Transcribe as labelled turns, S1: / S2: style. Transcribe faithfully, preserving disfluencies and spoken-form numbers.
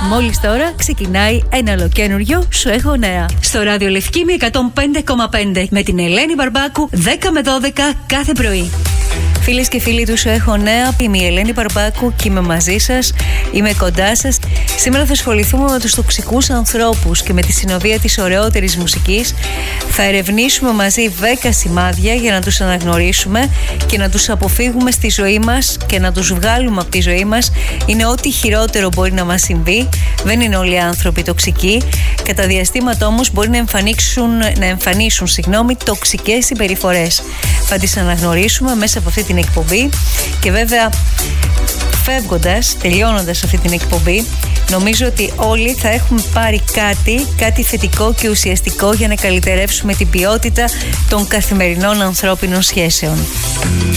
S1: Μόλις τώρα ξεκινάει ένα ολοκένουργιο Σου έχω νέα. Στο ράδιο Λευκήμη εκατόν πέντε κόμμα πέντε με την Ελένη Μπαρμπάκου δέκα με δώδεκα κάθε πρωί. Φίλες και φίλοι του Σου έχω νέα, είμαι η Ελένη Μπαρμπάκου και είμαι μαζί σας, είμαι κοντά σας. Σήμερα θα ασχοληθούμε με τους τοξικούς ανθρώπους και με τη συνοδεία της ωραιότερης μουσικής. Θα ερευνήσουμε μαζί δέκα σημάδια για να τους αναγνωρίσουμε και να τους αποφύγουμε στη ζωή μας και να τους βγάλουμε από τη ζωή μας. Είναι ό,τι χειρότερο μπορεί να μας συμβεί. Δεν είναι όλοι οι άνθρωποι τοξικοί. Κατά διαστήματα όμως μπορεί να εμφανίσουν, να εμφανίσουν συγγνώμη, τοξικές συμπεριφορές. Θα τις αναγνωρίσουμε μέσα από αυτή την εκπομπή και βέβαια φεύγοντας, τελειώνοντας αυτή την εκπομπή, νομίζω ότι όλοι θα έχουμε πάρει κάτι, κάτι θετικό και ουσιαστικό για να καλυτερεύσουμε την ποιότητα των καθημερινών ανθρώπινων σχέσεων.